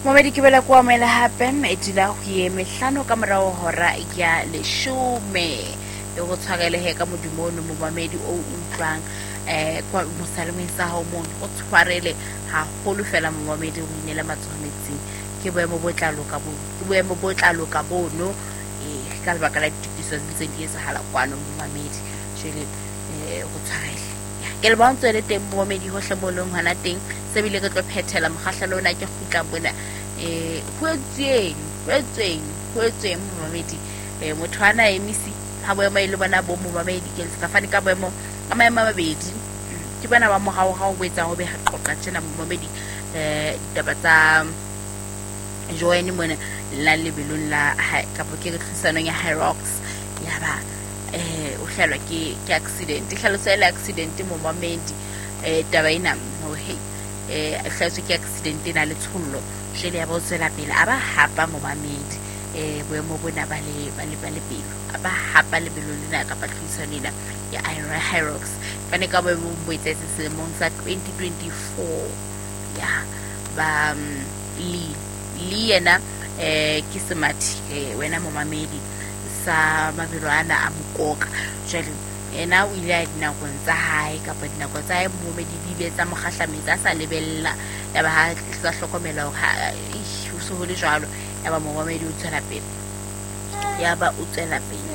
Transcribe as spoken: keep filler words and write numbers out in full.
Momedi ke bela kwa mela hape edila go ye mehlano ka morao hora ya leshome le go tshwarelehe ka modimono mo mamedi o utlwang eh kwa mosalemeng sa hao mo go tshwarele ha holo fela mo mamedi o inela matshwanetseng ke boemo bo tla loka bo ke boemo bo tla loka bono eh ka lebaka la ditiso tse di etsahala kwano mo mamedi jele eh go tshwarele ke le bontse le teng mo mamedi ho hlemolong hana teng se bile ke tlo phethela mogahla lona ke khutla bona eh hwetseng hwetseng hwetseng mo mamedi eh motho ana emisi ha boemo ile bona bo mo mamedi ke se ka fane ka boemo ka maemo a mabedi ke bona ba mo hao hao wetsa ho be ha qoqa tsena mo mamedi eh taba tsa join mona la lebelong la ka bo ke re tlisanong ya Hyrox ya ba eh o hlalwa ke ke accident hlalosa ile accident mo mamedi eh taba ina no hey eh hlalosa ke accident ina le tshullo jele ya botsela pele aba hapa mo mamedi eh boemo bona ba le ba le ba le pelo aba hapa le belo lena ka patlisanela ya Hyrox kana ka bo boitsetse selemong sa twenty twenty-four ya ba li li yena eh ke smart eh wena mo mamedi sa mabelo ana a mokoka jele ena o ile a dinako tsa hae ka pa dinako tsa hae mo me di dile tsa mogahlametse a sa lebella ya ba ha tla hlokomela ho ho so ho le jwalo ya ba mo mamedi o tsela pele ya ba o tsela pele